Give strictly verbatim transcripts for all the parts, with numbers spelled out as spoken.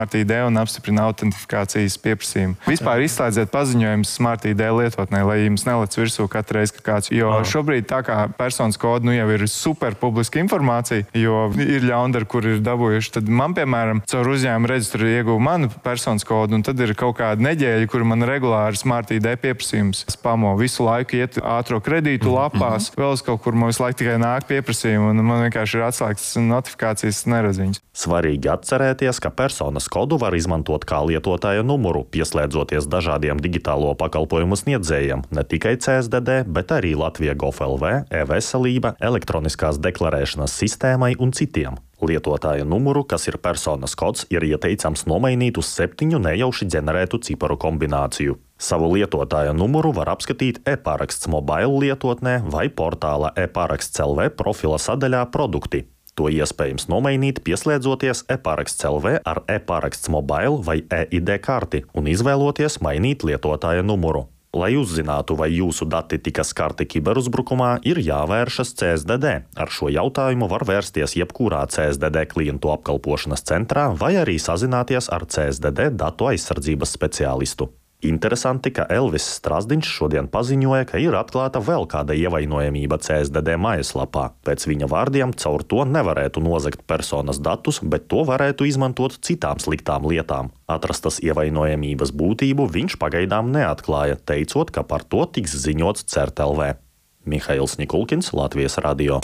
Smart I D un apstiprina autentifikācijas pieprasījumu. Vispār izslēdziet paziņojumus Smart I D lietotnē, lai jums nelec virsū katru reizi, ka kāds. Jo šobrīd tā kā personas koda nu jau ir super publiska informācija, jo ir ļaundari, kur ir dabūjuši. Tad man, piemēram, caur uzņēmumu reģistru ieguva manu personas kodu, un tad ir kaut kāda neģēļa, kur man regulāri Smart I D pieprasījums spamo. Visu laiku iet ātro kredītu lapās, vēl uz kaut kur man visu laiku tikai nāk pieprasījumi, un man vienkārši ir atslēgts notifikācijas nereziņas. Svarīgi atcerēties, ka personas kodu var izmantot kā lietotāja numuru, pieslēdzoties dažādiem digitālo pakalpojumu sniedzējiem, ne tikai C S D D, bet arī Latvija Gov L V, e-veselība, elektroniskās deklarēšanas sistēmai un citiem. Lietotāja numuru, kas ir personas kods, ir ieteicams nomainīt uz septiņu nejauši ģenerētu ciparu kombināciju. Savu lietotāja numuru var apskatīt e-paraksts mobile lietotnē vai portāla e-paraksts L V profila sadaļā produkti. To iespējams nomainīt, pieslēdzoties e-paraksts L V ar e-paraksts mobile vai e-I D karti un izvēloties mainīt lietotāja numuru. Lai uzzinātu, vai jūsu dati tika skarti kiberuzbrukumā, ir jāvēršas C S D D. Ar šo jautājumu var vērsties jebkurā C S D D klientu apkalpošanas centrā vai arī sazināties ar C S D D datu aizsardzības speciālistu. Interesanti, ka Elvis Strasdiņš šodien paziņoja, ka ir atklāta vēl kāda ievainojamība C S D D mājaslapā. Pēc viņa vārdiem caur to nevarētu nozagt personas datus, bet to varētu izmantot citām sliktām lietām. Atrastas ievainojamības būtību viņš pagaidām neatklāja, teicot, ka par to tiks ziņots C E R T L V. Mihails Nikulkins, Latvijas radio.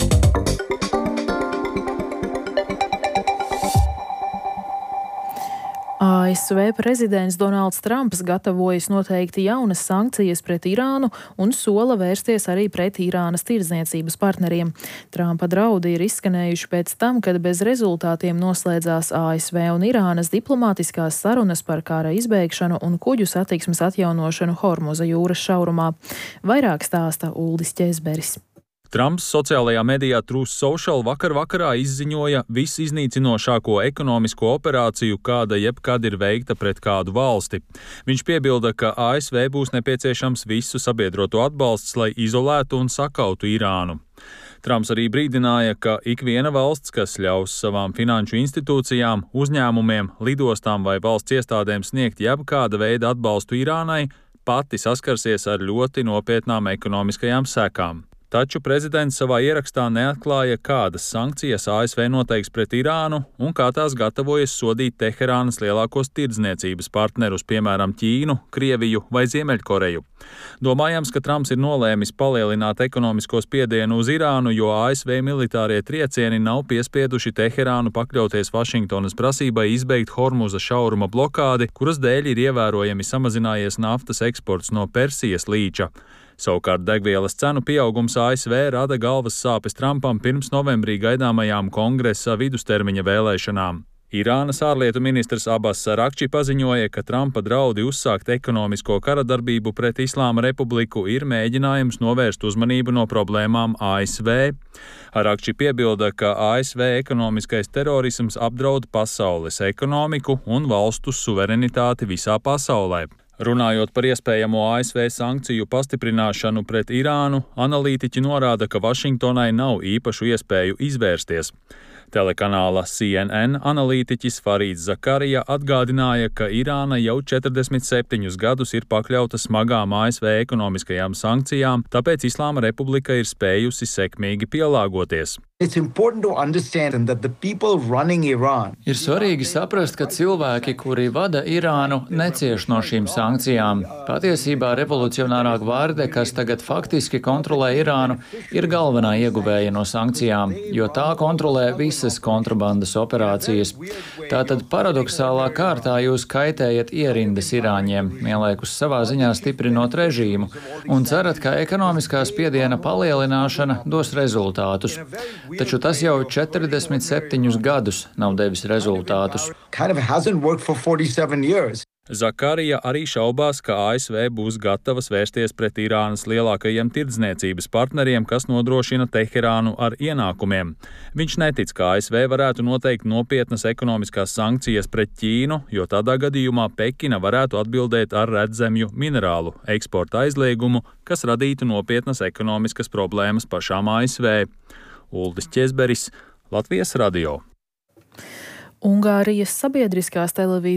A S V prezidents Donalds Trumps gatavojas noteikti jaunas sankcijas pret Irānu un sola vērsties arī pret Irānas tirdzniecības partneriem. Trumpa draudi ir izskanējuši pēc tam, kad bez rezultātiem noslēdzās A S V un Irānas diplomātiskās sarunas par kara izbeigšanu un kuģu satiksmes atjaunošanu Hormuza jūras šaurumā. Vairāk stāsta Uldis Ķezberis. Trumps sociālajā medijā Truth Social vakar vakarā izziņoja visiznīcinošāko ekonomisko operāciju, kāda jebkad ir veikta pret kādu valsti. Viņš piebilda, ka A S V būs nepieciešams visu sabiedroto atbalsts, lai izolētu un sakautu Irānu. Trumps arī brīdināja, ka ikviena valsts, kas ļaus savām finanšu institūcijām, uzņēmumiem, lidostām vai valsts iestādēm sniegt jebkāda veida atbalstu Irānai, pati saskarsies ar ļoti nopietnām ekonomiskajām sekām. Taču prezidents savā ierakstā neatklāja, kādas sankcijas A S V noteiks pret Irānu un kā tās gatavojas sodīt Teherānas lielākos tirdzniecības partnerus, piemēram, Ķīnu, Krieviju vai Ziemeļkoreju. Domājams, ka Trumps ir nolēmis palielināt ekonomisko spiedienu uz Irānu, jo A S V militārie triecieni nav piespieduši Teherānu pakļauties Vašingtonas prasībai izbeigt Hormuza šauruma blokādi, kuras dēļ ir ievērojami samazinājies naftas eksports no Persijas līča. Savukārt degvielas cenu pieaugums A S V rada galvas sāpes Trumpam pirms novembrī gaidāmajām kongresa vidustermiņa vēlēšanām. Irānas ārlietu ministrs Abbas Arakči paziņoja, ka Trumpa draudi uzsākt ekonomisko karadarbību pret Islāma republiku ir mēģinājums novērst uzmanību no problēmām A S V. Arakči piebilda, ka A S V ekonomiskais terorisms apdraud pasaules ekonomiku un valstu suverenitāti visā pasaulē. Runājot par iespējamo A S V sankciju pastiprināšanu pret Irānu, analītiķi norāda, ka Vašingtonai nav īpašu iespēju izvērsties. Telekanāla C N N analītiķis Farīds Zakarija atgādināja, ka Irāna jau četrdesmit septiņus gadus ir pakļauta smagām A S V ekonomiskajām sankcijām, tāpēc Islāma republika ir spējusi sekmīgi pielāgoties. Ir svarīgi saprast, ka cilvēki, kuri vada Irānu, necieš no šīm sankcijām. Patiesībā revolucionārā gvarde, kas tagad faktiski kontrolē Irānu, ir galvenā ieguvēja no sankcijām, jo tā kontrolē visas kontrabandas operācijas. Tātad paradoxālā kārtā jūs kaitējat ierindas irāņiem, vienlaikus savā ziņā stiprinot režīmu, un cerat, ka ekonomiskā spiediena palielināšana dos rezultātus. Taču tas jau četrdesmit septiņus gadus nav devis rezultātus. Zakarija arī šaubās, ka A S V būs gatavas vērsties pret Irānas lielākajiem tirdzniecības partneriem, kas nodrošina Teherānu ar ienākumiem. Viņš netic, ka A S V varētu noteikt nopietnas ekonomiskās sankcijas pret Ķīnu, jo tādā gadījumā Pekina varētu atbildēt ar redzemju minerālu eksporta aizliegumu, kas radītu nopietnas ekonomiskas problēmas pašām A S V. Uldis Ķezberis, Latvijas radio. Ungārijas sabiedriskās televīzijas